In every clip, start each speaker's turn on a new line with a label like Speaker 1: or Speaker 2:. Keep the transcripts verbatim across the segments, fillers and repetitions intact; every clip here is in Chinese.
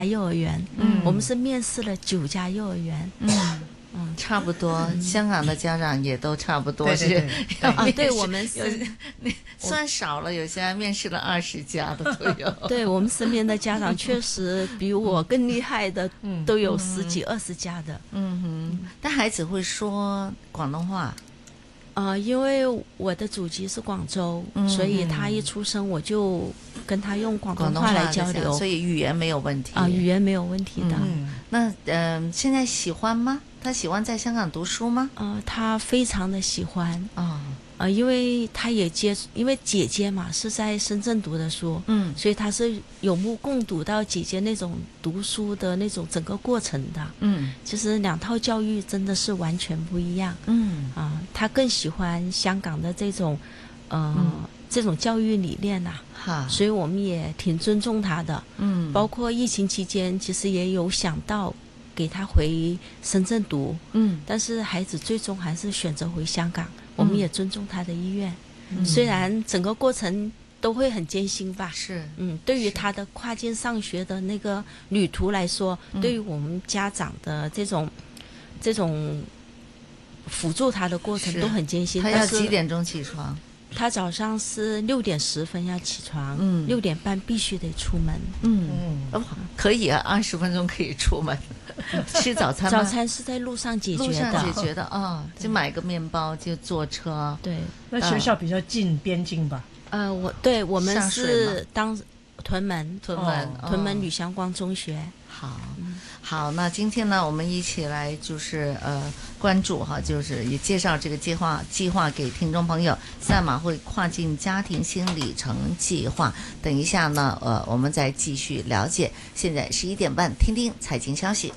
Speaker 1: 幼儿园，嗯，我们是面试了九家幼儿园，
Speaker 2: 嗯。嗯，差不多、嗯，香港的家长也都差不多是。
Speaker 1: 对对对啊，对我们是
Speaker 2: 算少了，有些面试了二十家的都有。
Speaker 1: 对我们身边的家长确实比我更厉害的，嗯、都有十几、二十家的。
Speaker 2: 嗯哼，但孩子会说广东话。
Speaker 1: 呃，因为我的祖籍是广州、嗯，所以他一出生我就跟他用广东话来交流，
Speaker 2: 所以语言没有问题
Speaker 1: 啊、呃，语言没有问题的。
Speaker 2: 嗯、那嗯、呃，现在喜欢吗？他喜欢在香港读书吗？
Speaker 1: 呃，他非常的喜欢啊。哦呃，因为他也接，因为姐姐嘛是在深圳读的书，嗯，所以他是有目共睹到姐姐那种读书的那种整个过程的，嗯，其实两套教育真的是完全不一样，嗯啊、呃，他更喜欢香港的这种，呃，嗯、这种教育理念呐、啊，哈，所以我们也挺尊重他的，嗯，包括疫情期间，其实也有想到给他回深圳读，嗯，但是孩子最终还是选择回香港。我们也尊重他的意愿、嗯，虽然整个过程都会很艰辛吧。
Speaker 2: 是，
Speaker 1: 嗯，对于他的跨境上学的那个旅途来说，嗯、对于我们家长的这种这种辅助他的过程都很艰辛。
Speaker 2: 他要几点钟起床？
Speaker 1: 他早上是六点十分要起床，嗯，六点半必须得出门，
Speaker 2: 嗯，哦，可以啊，二十分钟可以出门。吃早餐吗？
Speaker 1: 早餐是在路上解决的，
Speaker 2: 路上解决的啊、哦，就买个面包就坐车。
Speaker 1: 对，
Speaker 3: 那学校比较近边境吧？
Speaker 1: 呃，我对我们是当屯门，
Speaker 2: 屯门，
Speaker 1: 哦、屯门吕香光中学。
Speaker 2: 好，嗯、好，那今天呢，我们一起来就是呃关注哈，就是也介绍这个计划计划给听众朋友，赛马会跨境家庭新里程计划。等一下呢，呃，我们再继续了解。现在十一点半，听听财经消息。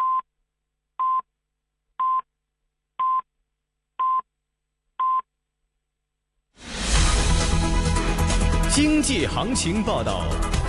Speaker 4: 经济行情报道。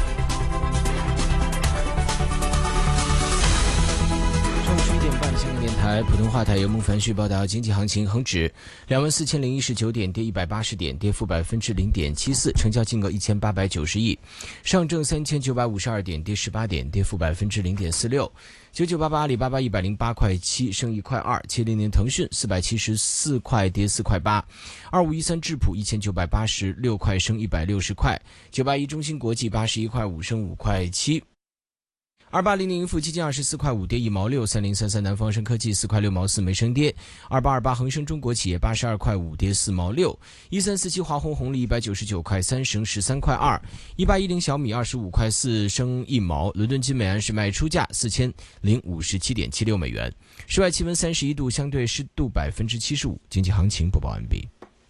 Speaker 5: 中午十一点半，香港电台普通话台由孟凡旭报道经济行情。恒指两万四千零一十九点，跌一百八十点，跌幅百分之零点七四，成交金额一千八百九十亿。上证三千九百五十二点，跌十八点，跌幅百分之零点四六。九九八八阿里巴巴一百零八块七，升一块二。七零零腾讯四百七十四块，跌四块八。二五一三智普一千九百八十六块，升一百六十块。九八一中芯国际八十一块五，升五块七。二八零零盈富基金二十四块五，跌一毛六。三零三三南方生科技四块六毛四，没升跌。二八二八恒生中国企业八十二块五，跌四毛六。一三四七华虹红利一百九十九块三，升十三块二。一八一零小米二十五块四，升一毛。伦敦金每安士卖出价四千零五十七点七六美元。室外气温三十一度，相对湿度百分之七十五。经济行情播报完毕。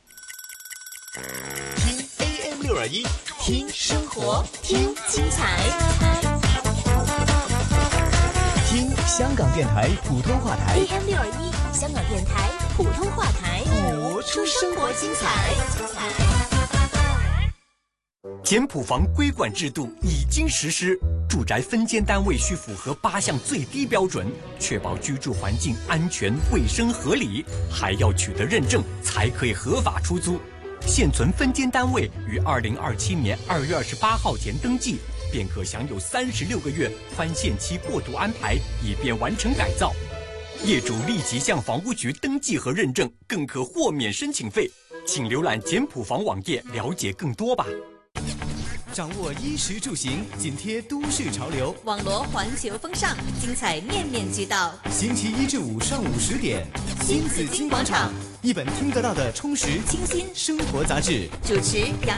Speaker 4: 听 A M 六二一，
Speaker 6: 听生活，听精彩。
Speaker 4: 听香港电台普通话台
Speaker 6: A M 六二一，香港电台普通话台，
Speaker 4: 播
Speaker 6: 出生活精彩。
Speaker 4: 简谱房规管制度已经实施，住宅分间单位需符合八项最低标准，确保居住环境安全、卫生、合理，还要取得认证才可以合法出租。现存分间单位于二零二七年二月二十八号前登记，便可享有三十六个月宽限期过渡安排，以便完成改造。业主立即向房屋局登记和认证，更可豁免申请费。请浏览简谱房网页了解更多吧。掌握衣食住行，紧贴都市潮流，
Speaker 6: 网罗环球风尚，精彩面面俱到。
Speaker 4: 星期一至五上午十点，新紫金广场，一本听得到的充实清新生活杂志。
Speaker 6: 主持杨